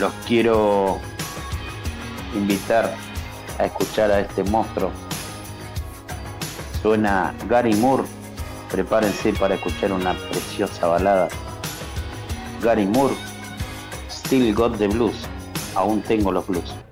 Los quiero invitar a escuchar a este monstruo. Suena Gary Moore. Prepárense para escuchar una preciosa balada. Gary Moore, Still Got the Blues. Aún tengo los blues.